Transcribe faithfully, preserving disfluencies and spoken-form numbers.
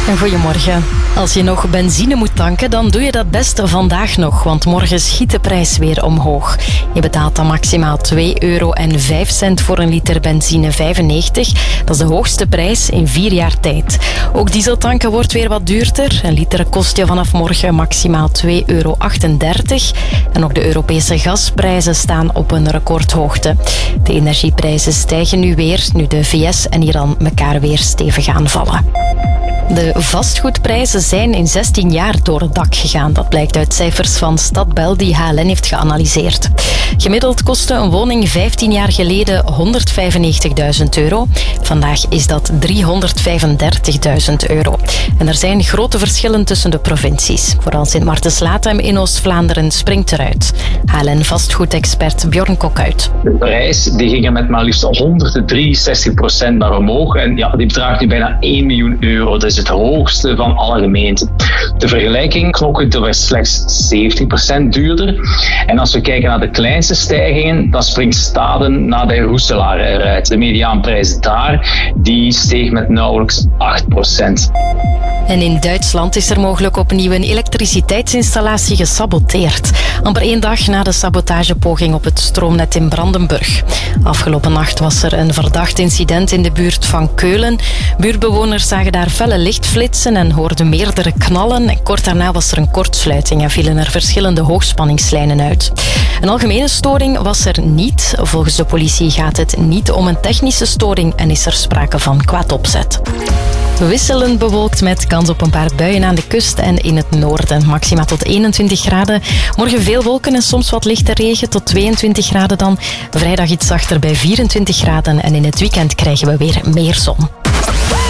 Goedemorgen. Als je nog benzine moet tanken, dan doe je dat best vandaag nog, want morgen schiet de prijs weer omhoog. Je betaalt dan maximaal twee euro en vijf cent voor een liter benzine vijfennegentig. Dat is de hoogste prijs in vier jaar tijd. Ook dieseltanken wordt weer wat duurder. Een liter kost je vanaf morgen maximaal twee euro achtendertig. En ook de Europese gasprijzen staan op een recordhoogte. De energieprijzen stijgen nu weer, nu de V S en Iran elkaar weer stevig aanvallen. De vastgoedprijzen zijn in zestien jaar door het dak gegaan. Dat blijkt uit cijfers van Stadbel die H L N heeft geanalyseerd. Gemiddeld kostte een woning vijftien jaar geleden honderdvijfennegentigduizend euro. Vandaag is dat driehonderdvijfendertigduizend euro. En er zijn grote verschillen tussen de provincies. Vooral Sint-Maartens-Latem in Oost-Vlaanderen springt eruit. H L N-vastgoedexpert Bjorn Kok uit. De prijs die ging er met maar liefst honderddrieënzestig procent naar omhoog. En ja, die bedraagt nu bijna één miljoen euro. Dat is het hoogste van alle gemeenten. De vergelijking, Knokke was slechts zeventig procent duurder. En als we kijken naar de kleinste stijgingen, dan springt Staden naar de Roeselaar eruit. De mediaanprijs daar, die steeg met nauwelijks acht procent. En in Duitsland is er mogelijk opnieuw een elektriciteitsinstallatie gesaboteerd. Amper één dag na de sabotagepoging op het stroomnet in Brandenburg. Afgelopen nacht was er een verdacht incident in de buurt van Keulen. Buurtbewoners zagen daar felle lichtflitsen en hoorden meerdere knallen. En kort daarna was er een kortsluiting en vielen er verschillende hoogspanningslijnen uit. Een algemene storing was er niet. Volgens de politie gaat het niet om een technische storing en is er sprake van kwaad opzet. Wisselend bewolkt met kans op een paar buien aan de kust en in het noorden. Maxima tot eenentwintig graden. Morgen veel wolken en soms wat lichte regen tot tweeëntwintig graden dan. Vrijdag iets zachter bij vierentwintig graden en in het weekend krijgen we weer meer zon.